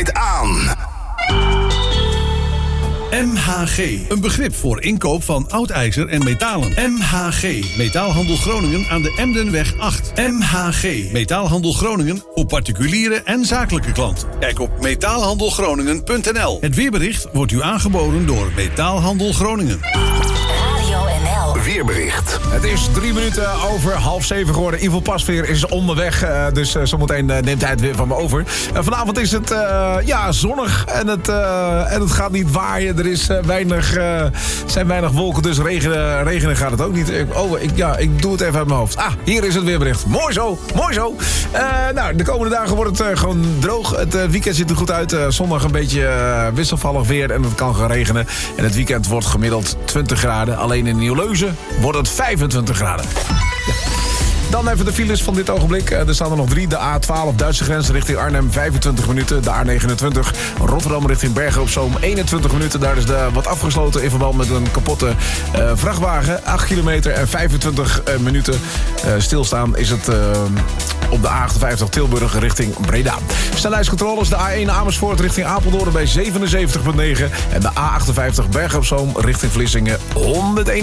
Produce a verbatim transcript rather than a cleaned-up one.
draait aan. M H G, een begrip voor inkoop van oud ijzer en metalen. M H G, Metaalhandel Groningen aan de Emdenweg acht. M H G, Metaalhandel Groningen voor particuliere en zakelijke klanten. Kijk op metaalhandelgroningen punt n l. Het weerbericht wordt u aangeboden door Metaalhandel Groningen. Radio N L. Weerbericht. Het is drie minuten over half zeven geworden. Ivo Pasveer is onderweg, uh, dus uh, zometeen uh, neemt hij het weer van me over. Uh, vanavond is het uh, ja, zonnig en het, uh, en het gaat niet waaien. Er is, uh, weinig, uh, zijn weinig wolken, dus regenen, regenen gaat het ook niet. Ik, oh, ik, ja, ik doe het even uit mijn hoofd. Ah, hier is het weerbericht. Mooi zo, mooi zo. Uh, nou, de komende dagen wordt het uh, gewoon droog. Het uh, weekend ziet er goed uit. Uh, zondag een beetje uh, wisselvallig weer en het kan gaan regenen. En het weekend wordt gemiddeld twintig graden. Alleen in Nieuwleuzen wordt het vijfentwintig graden. Ja. Dan even de files van dit ogenblik. Er staan er nog drie. De A twaalf Duitse grens richting Arnhem vijfentwintig minuten. De A negenentwintig Rotterdam richting Bergen op Zoom eenentwintig minuten. Daar is de wat afgesloten in verband met een kapotte uh, vrachtwagen. acht kilometer en vijfentwintig uh, minuten uh, stilstaan is het uh, op de A achtenvijftig Tilburg richting Breda. Snelheidscontroles de A één Amersfoort richting Apeldoorn bij zevenenzeventig komma negen. En de A achtenvijftig Bergen op Zoom richting Vlissingen honderdéén.